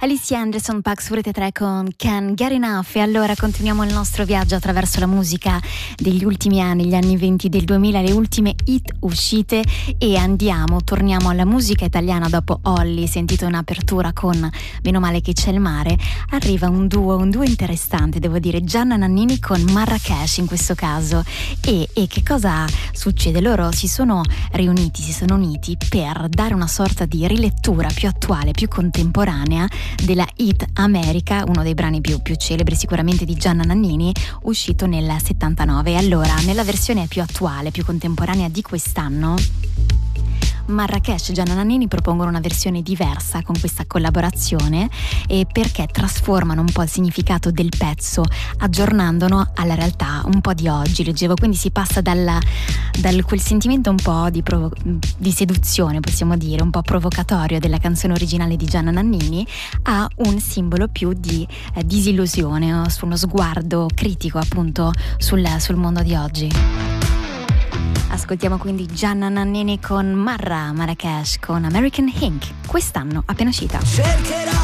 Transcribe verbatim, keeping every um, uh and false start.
Alicia Anderson, Pax Furete tre con Can't Get Enough. E allora continuiamo il nostro viaggio attraverso la musica degli ultimi anni, gli anni venti del duemila, le ultime hit uscite, e andiamo, torniamo alla musica italiana. Dopo Olly, sentito in apertura con Meno male che c'è il mare, arriva un duo, un duo interessante, devo dire, Gianna Nannini con Marrakesh in questo caso. E, e che cosa succede? Loro si sono riuniti, si sono uniti per dare una sorta di rilettura più attuale, più contemporanea della hit America, uno dei brani più, più celebri sicuramente di Gianna Nannini, uscito nel settantanove. E allora, nella versione più attuale, più contemporanea di quest'anno, Marrakesh e Gianna Nannini propongono una versione diversa con questa collaborazione, e perché trasformano un po' il significato del pezzo, aggiornandolo alla realtà un po' di oggi. Leggevo, quindi si passa dalla, dal quel sentimento un po' di, provo- di seduzione, possiamo dire, un po' provocatorio della canzone originale di Gianna Nannini, a un simbolo più di eh, disillusione, su uno sguardo critico appunto sul, sul mondo di oggi. Ascoltiamo quindi Gianna Nannini con Marra, Marrakesh con American Ink, quest'anno appena uscita. Cercherò